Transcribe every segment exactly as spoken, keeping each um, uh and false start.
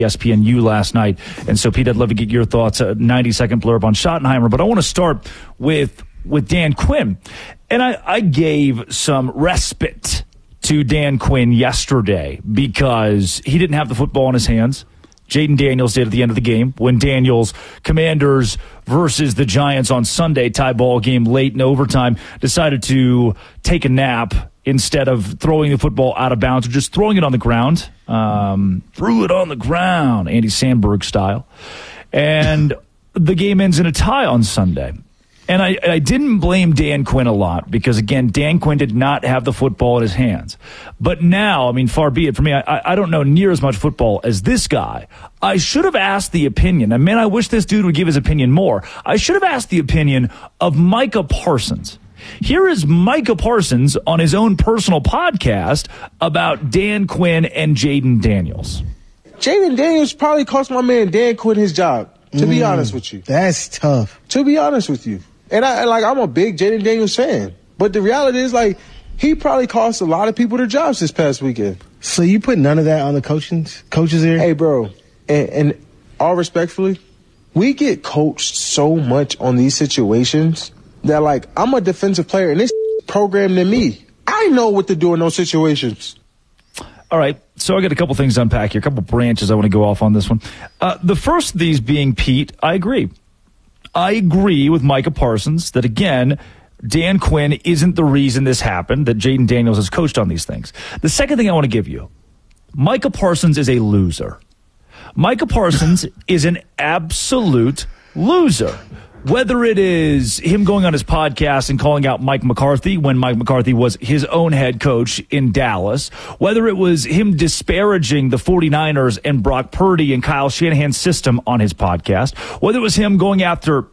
E S P N U last night. And so, Pete, I'd love to get your thoughts, a ninety-second blurb on Schottenheimer. But I want to start with with Dan Quinn. And I, I gave some respite to Dan Quinn yesterday because he didn't have the football in his hands. Jaden Daniels did at the end of the game when Daniels, Commanders versus the Giants on Sunday, tie ball game late in overtime, decided to take a nap instead of throwing the football out of bounds or just throwing it on the ground. Um, threw it on the ground, Andy Sandberg style. And the game ends in a tie on Sunday. And I, I didn't blame Dan Quinn a lot because, again, Dan Quinn did not have the football in his hands. But now, I mean, far be it for me, I, I don't know near as much football as this guy. I should have asked the opinion. I mean, I wish this dude would give his opinion more. I should have asked the opinion of Micah Parsons. Here is Micah Parsons on his own personal podcast about Dan Quinn and Jaden Daniels. Jaden Daniels probably cost my man Dan Quinn his job, to mm, be honest with you. That's tough. To be honest with you. And I like I'm a big Jaden Daniels fan. But the reality is, like, he probably cost a lot of people their jobs this past weekend. So you put none of that on the coaching coaches here? Hey, bro, and, and all respectfully, we get coached so much on these situations that, like, I'm a defensive player, and this programmed than me. I know what to do in those situations. All right, so I got a couple things to unpack here, a couple branches I want to go off on this one. Uh, the first of these being, Pete, I agree. I agree with Micah Parsons that, again, Dan Quinn isn't the reason this happened, that Jaden Daniels has coached on these things. The second thing I want to give you, Micah Parsons is a loser. Micah Parsons is an absolute loser. Whether it is him going on his podcast and calling out Mike McCarthy when Mike McCarthy was his own head coach in Dallas, whether it was him disparaging the 49ers and Brock Purdy and Kyle Shanahan's system on his podcast, whether it was him going after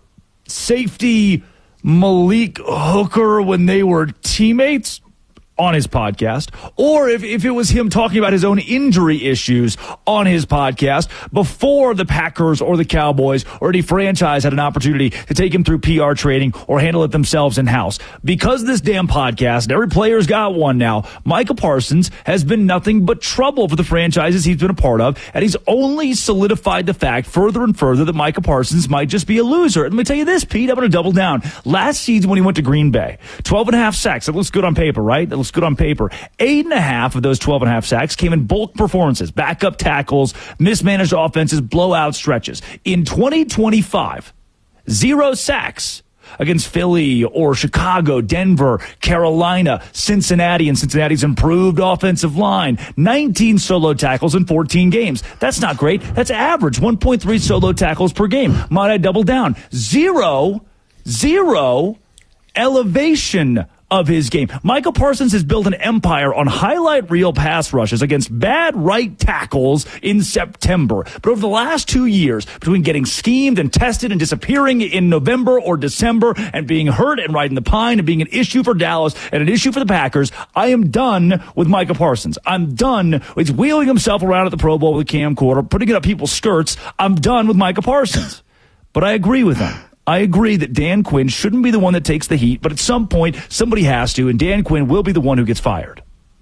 safety Malik Hooker when they were teammates on his podcast, or if, if it was him talking about his own injury issues on his podcast before the Packers or the Cowboys or any franchise had an opportunity to take him through P R training or handle it themselves in-house. Because of this damn podcast, and every player's got one now, Micah Parsons has been nothing but trouble for the franchises he's been a part of, and he's only solidified the fact further and further that Micah Parsons might just be a loser. And let me tell you this, Pete, I'm going to double down. Last season when he went to Green Bay, twelve and a half sacks. That looks good on paper, right? That looks good on paper. Eight and a half of those twelve and a half sacks came in bulk performances, backup tackles, mismanaged offenses, blowout stretches. In twenty twenty-five, zero sacks against Philly or Chicago, Denver, Carolina, Cincinnati, and Cincinnati's improved offensive line. nineteen solo tackles in fourteen games. That's not great. That's average. one point three solo tackles per game. Might I double down? Zero, zero elevation of his game. Michael Parsons has built an empire on highlight reel pass rushes against bad right tackles in September. But over the last two years, between getting schemed and tested and disappearing in November or December and being hurt and riding the pine and being an issue for Dallas and an issue for the Packers, I am done with Michael Parsons. I'm done with wheeling himself around at the Pro Bowl with a camcorder, putting it up people's skirts. I'm done with Michael Parsons. But I agree with him. I agree that Dan Quinn shouldn't be the one that takes the heat, but at some point, somebody has to, and Dan Quinn will be the one who gets fired.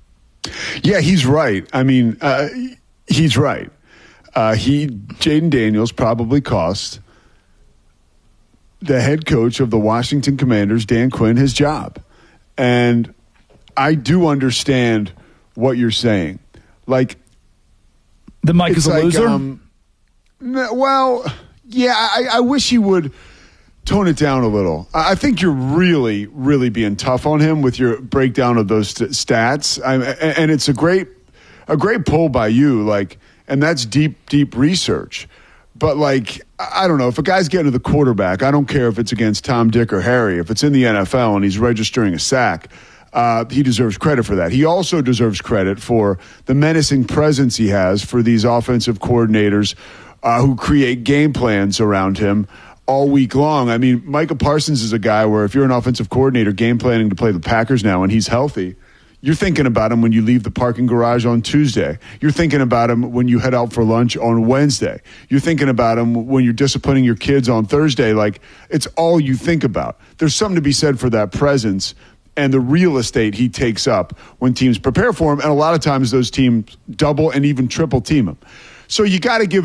Yeah, he's right. I mean, uh, he's right. Uh, he, Jaden Daniels probably cost the head coach of the Washington Commanders, Dan Quinn, his job. And I do understand what you're saying. Like, the Mike is a like, loser? Um, well, yeah, I, I wish he would tone it down a little. I think you're really, really being tough on him with your breakdown of those st- stats. I, and it's a great, a great pull by you. Like, and that's deep, deep research. But like, I don't know, if a guy's getting to the quarterback, I don't care if it's against Tom, Dick, or Harry. If it's in the N F L and he's registering a sack, uh, he deserves credit for that. He also deserves credit for the menacing presence he has for these offensive coordinators uh, who create game plans around him all week long. I mean, Micah Parsons is a guy where if you're an offensive coordinator game planning to play the Packers now and he's healthy, you're thinking about him when you leave the parking garage on Tuesday. You're thinking about him when you head out for lunch on Wednesday. You're thinking about him when you're disciplining your kids on Thursday. Like, it's all you think about. There's something to be said for that presence and the real estate he takes up when teams prepare for him. And a lot of times those teams double and even triple team him. So you got to give